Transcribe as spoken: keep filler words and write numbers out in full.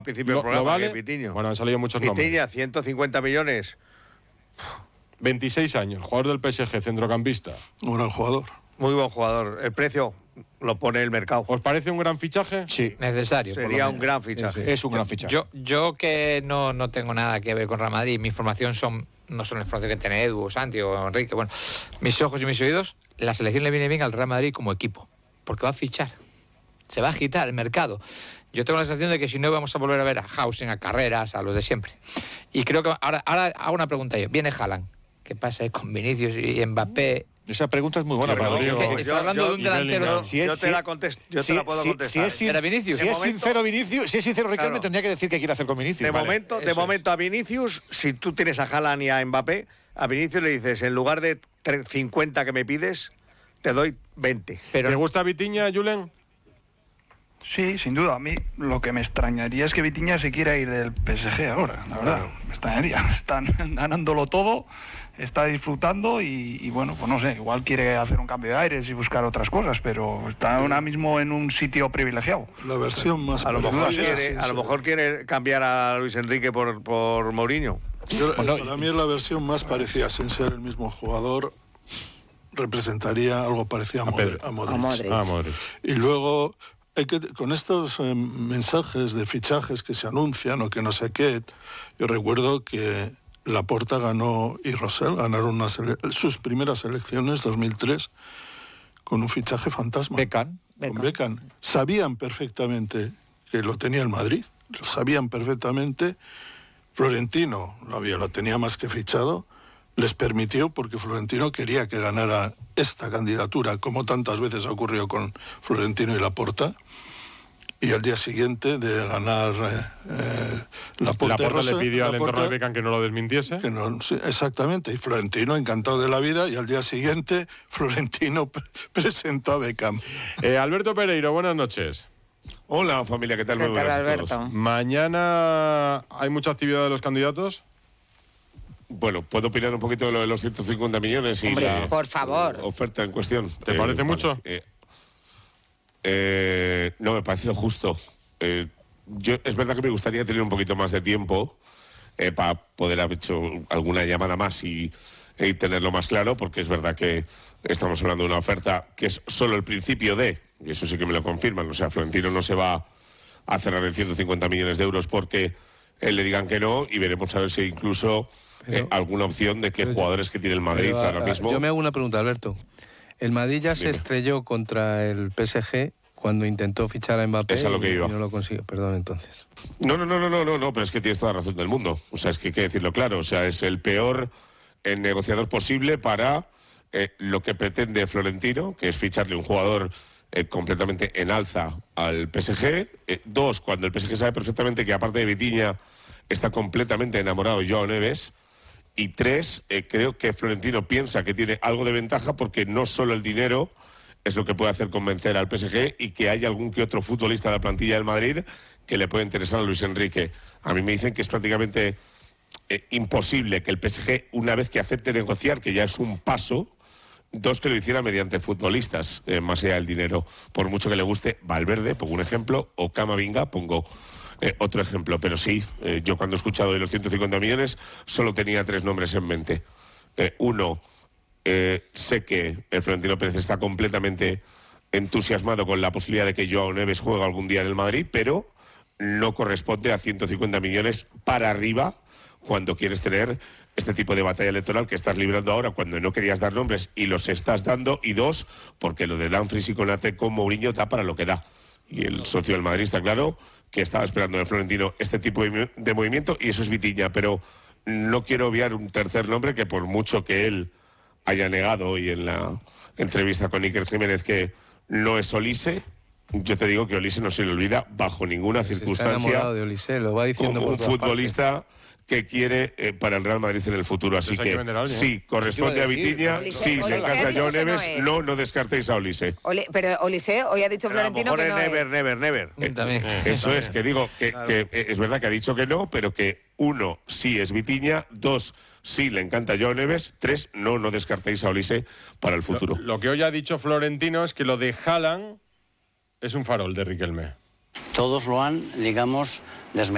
al principio del programa, vale. Vitiño. Bueno, han salido muchos Vitiña, nombres. Vitiña, ciento cincuenta millones. veintiséis años, jugador del P S G, centrocampista. Un gran jugador. Muy buen jugador. El precio lo pone el mercado. ¿Os parece un gran fichaje? Sí. Necesario. Sería un gran fichaje. Sí, sí. Es un gran fichaje. Yo, yo que no, no tengo nada que ver con Real Madrid, mi formación son, no son la información que tiene Edu, Santi o Enrique, bueno, mis ojos y mis oídos, la selección le viene bien al Real Madrid como equipo, porque va a fichar, se va a agitar el mercado. Yo tengo la sensación de que si no vamos a volver a ver a Hausen, a Carreras, a los de siempre. Y creo que ahora, ahora hago una pregunta yo. Viene Haaland. ¿Qué pasa con Vinicius y Mbappé? Esa pregunta es muy buena. Pero, Rodrigo. Rodrigo, Es que está hablando yo- de un delantero. Si es- yo te si- la contesto, yo si- te la puedo si- contestar. Si es, sin- ¿Era Vinicius? si De es momento- sincero Vinicius, si es sincero Riquelme, Claro. tendría que decir qué quiere hacer con Vinicius. De Vale. momento, de eso momento a Vinicius, si tú tienes a Haaland y a Mbappé, a Vinicius le dices, en lugar de tre- cincuenta que me pides, te doy veinte. Pero ¿Te gusta Vitiña, Julen? Sí, sin duda. A mí lo que me extrañaría es que Vitiña se quiera ir del P S G ahora, la verdad. Me extrañaría. Están ganándolo todo, está disfrutando y, y bueno, pues no sé, igual quiere hacer un cambio de aires y buscar otras cosas, pero está ahora mismo en un sitio privilegiado. La versión más A lo mejor parecida, quiere, sí, a lo sí. mejor quiere cambiar a Luis Enrique por, por Mourinho. Yo- Bueno, para mí es la versión más parecida, sin ser el mismo jugador, representaría algo parecido a, A Modric, Pedro. a Modric. A Modric. Ah, Modric. Y luego, hay que, con estos eh, mensajes de fichajes que se anuncian o que no sé qué, yo recuerdo que Laporta ganó y Rosell ganaron una sele- sus primeras elecciones, dos mil tres, con un fichaje fantasma. Beckham. Con Beckham. Sabían perfectamente que lo tenía el Madrid, lo sabían perfectamente. Florentino lo, había, lo tenía más que fichado, les permitió porque Florentino quería que ganara esta candidatura, como tantas veces ha ocurrido con Florentino y Laporta. Y al día siguiente de ganar eh, eh, Laporta, y Laporta le Rosell, pidió al Laporta- entorno de Beckham que no lo desmintiese. que no, sí, exactamente, y Florentino encantado de la vida, y al día siguiente Florentino pre- presentó a Beckham. Eh, Alberto Pereiro, buenas noches. Hola familia, ¿qué tal? ¿Qué Muy tal, buenas a Alberto? todos. Mañana hay mucha actividad de los candidatos. Bueno, ¿puedo opinar un poquito de lo de los ciento cincuenta millones y Hombre, la por favor. oferta en cuestión? ¿Te parece mucho? eh, eh, no, me parece lo justo. Eh, yo, es verdad que me gustaría tener un poquito más de tiempo eh, para poder haber hecho alguna llamada más y, y tenerlo más claro, porque es verdad que estamos hablando de una oferta que es solo el principio de, y eso sí que me lo confirman, o sea, Florentino no se va a cerrar en ciento cincuenta millones de euros porque él le digan que no, y veremos a ver si incluso Pero- eh, alguna opción de qué jugadores que tiene el Madrid Pero, ahora a- mismo. Yo me hago una pregunta, Alberto. El Madrid ya se Dime. estrelló contra el P S G cuando intentó fichar a Mbappé Es a lo que y iba. no lo consiguió. Perdón, entonces. No, no, no, no, no, no, no, pero es que tienes toda la razón del mundo. O sea, es que hay que decirlo claro. O sea, es el peor eh, negociador posible para eh, lo que pretende Florentino, que es ficharle un jugador eh, completamente en alza al P S G. Eh, dos, cuando el P S G sabe perfectamente que aparte de Vitinha está completamente enamorado de Joao Neves. Y tres, eh, creo que Florentino piensa que tiene algo de ventaja porque no solo el dinero es lo que puede hacer convencer al P S G y que hay algún que otro futbolista de la plantilla del Madrid que le puede interesar a Luis Enrique. A mí me dicen que es prácticamente eh, imposible que el P S G, una vez que acepte negociar, que ya es un paso, dos, que lo hiciera mediante futbolistas, eh, más allá del dinero. Por mucho que le guste Valverde, pongo un ejemplo, o Camavinga, pongo eh, otro ejemplo. Pero sí, eh, yo cuando he escuchado de los ciento cincuenta millones, solo tenía tres nombres en mente. Eh, uno, eh, sé que el Florentino Pérez está completamente entusiasmado con la posibilidad de que Joao Neves juegue algún día en el Madrid, pero no corresponde a ciento cincuenta millones para arriba cuando quieres tener este tipo de batalla electoral que estás librando ahora cuando no querías dar nombres y los estás dando. Y dos, porque lo de Dumfries y Konate con Mourinho da para lo que da. Y el socio del Madrid está claro que estaba esperando de Florentino este tipo de, de movimiento, y eso es Vitinha. Pero no quiero obviar un tercer nombre que, por mucho que él haya negado hoy en la entrevista con Iker Jiménez que no es Olise, yo te digo que Olise no se le olvida bajo ninguna Se está circunstancia enamorado de Olise, lo va diciendo como por un todas futbolista que quiere eh, para el Real Madrid en el futuro. Así Entonces hay que, que vender a alguien, sí, ¿eh? corresponde a Eso te iba a decir. Vitinha, Olise- sí, Olise le ha encanta dicho Joao que no Neves, es. no, no descartéis a Olise. Ole- pero Olise hoy ha dicho Pero a lo Florentino mejor que es no never, es. never, never. Eh, también. Eso es, que digo que, Claro. que, eh, es verdad que ha dicho que no, pero que uno, sí es Vitinha, dos, sí le encanta Joao Neves, tres, no, no descartéis a Olise para el futuro. Lo, lo que hoy ha dicho Florentino es que lo de Haaland es un farol de Riquelme. Todos lo han, digamos, desmerecido.